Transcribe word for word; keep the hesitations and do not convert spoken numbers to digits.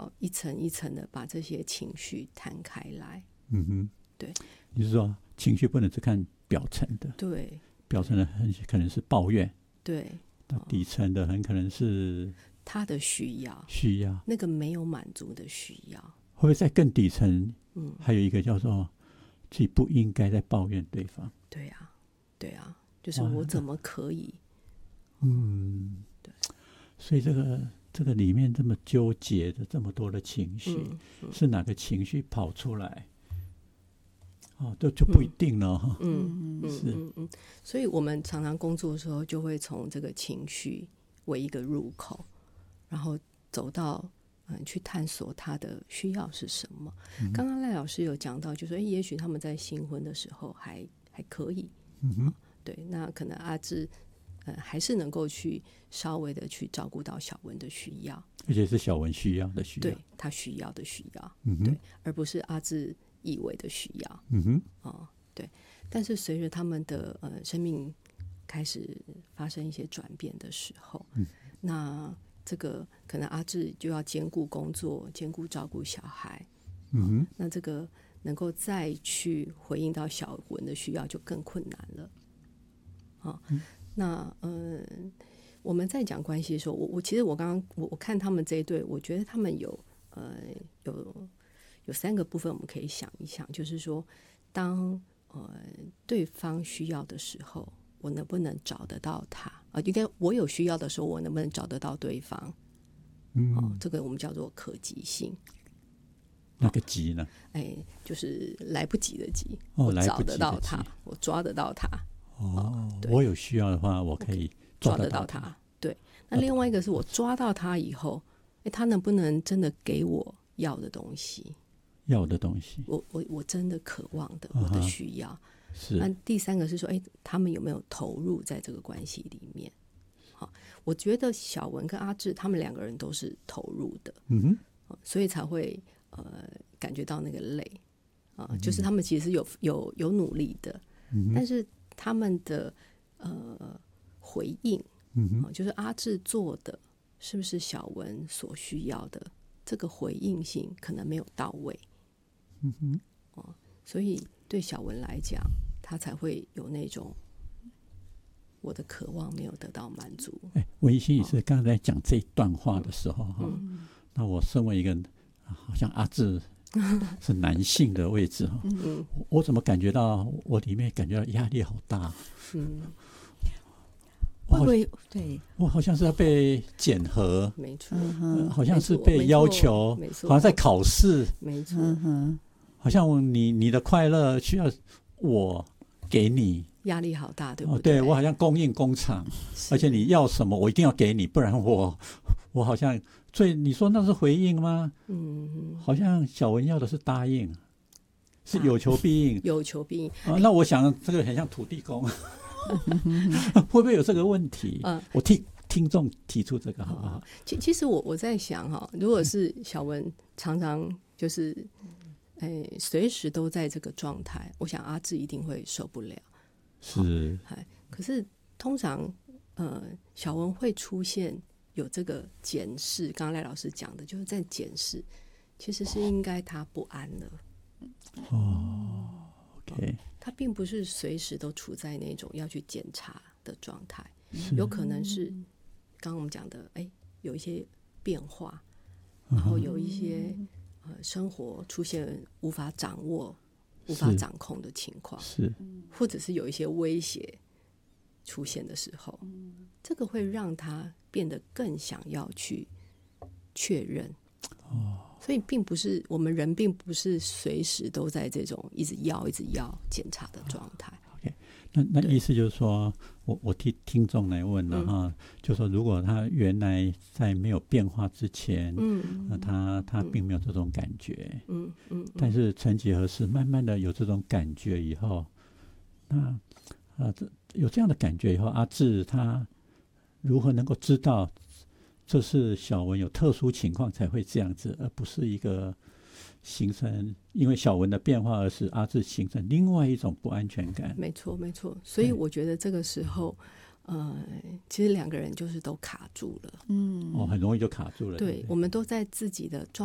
要一层一层的把这些情绪摊开来。 嗯哼， 对， 你是说情绪不能只看表层的？ 对， 表层的很可能是抱怨， 对， 那底层的很可能是他的需要， 需要， 那个没有满足的需要。 会不会在更底层？ 嗯， 还有一个叫做自己不应该在抱怨对方。 对啊，对啊，就是我怎么可以？ 嗯， 对， 所以这个这个里面这么纠结的这么多的情绪， 嗯嗯、 是哪个情绪跑出来？哦，这就不一定了哈。 嗯嗯是嗯嗯，所以我们常常工作的时候，就会从这个情绪为一个入口，然后走到嗯去探索他的需要是什么。嗯、刚刚赖老师有讲到，就说，哎，也许他们在新婚的时候还还可以， 嗯哼， 对，那可能阿志呃还是能够去稍微的去照顾到小文的需要， 而且是小文需要的需要， 对他需要的需要， 嗯哼， 对，而不是阿志以为的需要， 嗯哼， 哦，对。但是随着他们的呃生命开始发生一些转变的时候，嗯、那这个可能阿志就要兼顾工作，兼顾照顾小孩， 嗯哼， 哦、那这个能够再去回应到小文的需要就更困难了，哦嗯、那嗯、呃，我们在讲关系的时候，我我其实我刚刚我我看他们这一对，我觉得他们有呃有有三个部分我们可以想一想，就是说，当呃对方需要的时候，我能不能找得到他啊、呃？应该我有需要的时候，我能不能找得到对方？ 嗯， 哦，这个我们叫做可及性。 那个急呢？ 哎，就是来不及的急， 哦， 我找得到来不及的他， 急我抓得到他。 哦，我有需要的话，我可以抓得到他。 抓得到他。对，那另外一个是我抓到他以后，哎，他能不能真的给我要的东西？ 要的东西， 我我我真的渴望的，我的需要。 是。 那第三个是说，哎，他们有没有投入在这个关系里面？好，我觉得小文跟阿志他们两个人都是投入的， 嗯哼， 所以才会呃感觉到那个累啊、呃，就是他们其实有有有努力的，嗯、但是他们的呃回应，嗯哼、呃，就是阿志做的是不是小文所需要的？这个回应性可能没有到位。嗯哼，哦，所以对小文来讲，他才会有那种我的渴望没有得到满足。 哎，文艺心理师刚才讲这一段话的时候哈、 嗯， 那我身为一个好像阿志是男性的位置哈、嗯，我怎么感觉到我里面感觉到压力好大？嗯， 会不会对我好像是要被检核， 没错、 呃，好像是被要求，好像在考试， 没错。 好像你你的快乐需要我给你， 压力好大，对不对？哦、 对， 我好像供应工厂，而且你要什么我一定要给你，不然我我好像，所以你说那是回应吗？嗯，好像小文要的是答应，是有求必应， 啊、有求必应、 啊。那我想这个很像土地公，会不会有这个问题？嗯，我替听众提出这个好不好？ 其其实我我在想哈，如果是小文常常就是。哎，随时都在这个状态，我想阿志一定会受不了。 是， 可是通常，呃，小文会出现有这个检视，刚刚赖老师讲的，就是在检视，其实是应该他不安了。 哦 ，OK， 他并不是随时都处在那种要去检查的状态，有可能是刚刚我们讲的，哎，有一些变化，然后有一些。呃、生活出现无法掌握、无法掌控的情况， 是， 或者是有一些威胁出现的时候，这个会让他变得更想要去确认。哦，所以并不是我们人，并不是随时都在这种一直要、一直要检查的状态。 OK， 那那意思就是说，我我替听众来问了哈，嗯、就说如果他原来在没有变化之前，嗯，那他他并没有这种感觉，嗯嗯，嗯但是曾几何时，慢慢的有这种感觉以后，那啊，这有这样的感觉以后，阿志他如何能够知道这是小文有特殊情况才会这样子，而不是一个。形成因为小文的变化而使阿志形成另外一种不安全感。 没错没错，所以我觉得这个时候呃，其实两个人就是都卡住了。嗯， 哦，很容易就卡住了。 对，我们都在自己的状